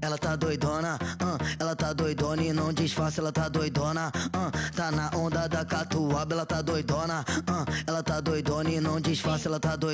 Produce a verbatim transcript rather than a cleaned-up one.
ela tá doidona, uh, ela tá doidona e não disfarça, ela tá doidona, uh, tá na onda da catuaba, ela tá doidona, uh, ela tá doidona e não disfarça, ela tá doidona.